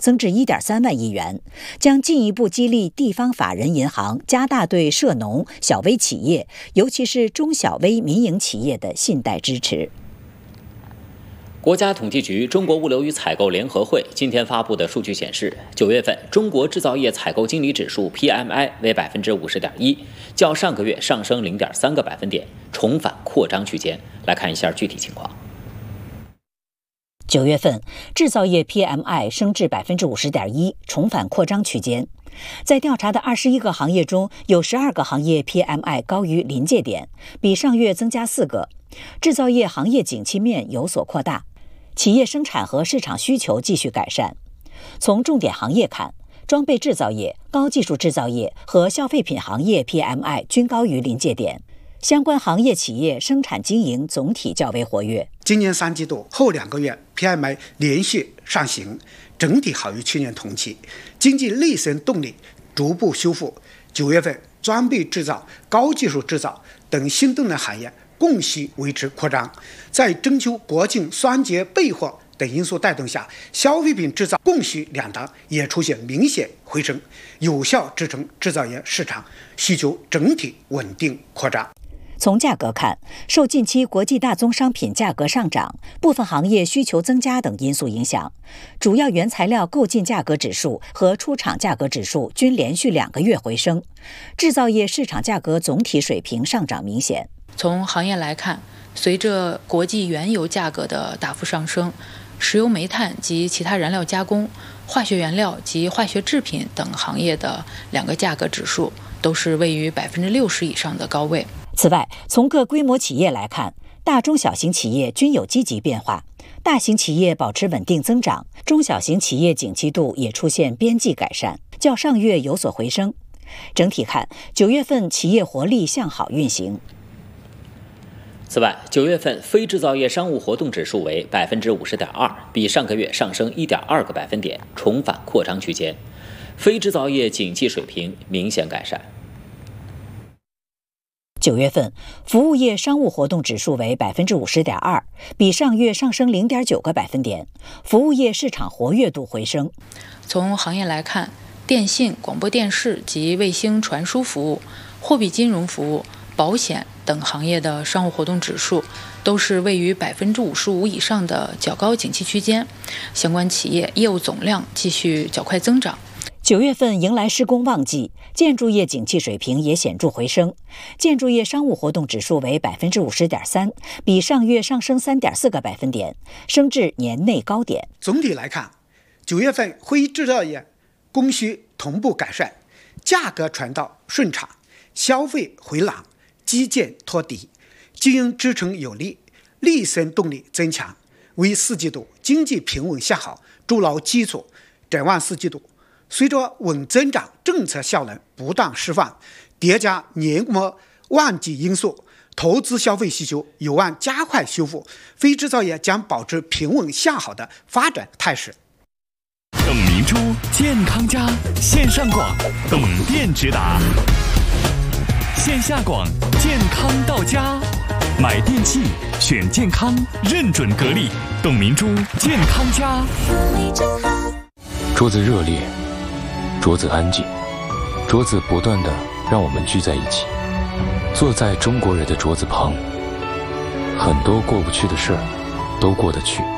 增至1.3万亿元，将进一步激励地方法人银行加大对涉农、小微企业，尤其是中小微民营企业的信贷支持。 国家统计局中国物流与采购联合会今天发布的数据显示，9月份中国制造业采购经理指数 PMI 为 50.1%， 较上个月上升0.3个百分点，重返扩张区间。来看一下具体情况。 9月份制造业 PMI 升至 50.1%， 重返扩张区间。在调查的21个行业中，有12个行业 PMI 高于临界点，比上月增加4个。制造业行业景气面有所扩大，企业生产和市场需求继续改善。从重点行业看，装备制造业、高技术制造业和消费品行业 PMI 均高于临界点。相关行业企业生产经营总体较为活跃。 今年3季度后2个月 PMI 连续上行，整体好于去年同期，经济内生动力逐步修复。9月份装备制造、高技术制造等新动能行业供需维持扩张，在中秋、国庆、双节备货等因素带动下，消费品制造供需两端也出现明显回升，有效支撑制造业市场需求整体稳定扩张。 从价格看，受近期国际大宗商品价格上涨、部分行业需求增加等因素影响，主要原材料购进价格指数和出厂价格指数均连续2个月回升，制造业市场价格总体水平上涨明显。 从行业来看，随着国际原油价格的大幅上升，石油煤炭及其他燃料加工、化学原料及化学制品等行业的2个价格指数都是位于60%以上的高位。 此外，从各规模企业来看，大中小型企业均有积极变化，大型企业保持稳定增长，中小型企业景气度也出现边际改善，较上月有所回升。整体看，9月份企业活力向好运行。 此外，9月份非制造业商务活动指数为 50.2%， 比上个月上升1.2个百分点，重返扩张区间。非制造业景气水平明显改善。 9月份服务业商务活动指数为 50.2%， 比上月上升0.9个百分点，服务业市场活跃度回升。 从行业来看，电信、广播电视及卫星传输服务、货币金融服务、保险等行业的商务活动指数都是位于 55% 以上的较高景气区间，相关企业业务总量继续较快增长。 9月份迎来施工旺季，建筑业景气水平也显著回升，建筑业商务活动指数为 50.3%， 比上月上升3.4个百分点，升至年内高点。 总体来看，9月份非制造业供需同步改善，价格传导顺畅，消费回暖，基建托底，经营支撑有力，内生动力增强，为4季度经济平稳向好筑牢基础。展望4季度，随着稳增长政策效能不断释放，叠加年末旺季因素，投资消费需求有望加快修复，非制造业将保持平稳向好的发展态势。 董明珠健康家线上广，董店直达；线下广，健康到家。买电器选健康，认准格力，董明珠健康家。 桌子热烈，桌子安静，桌子不断地让我们聚在一起，坐在中国人的桌子旁，很多过不去的事儿都过得去。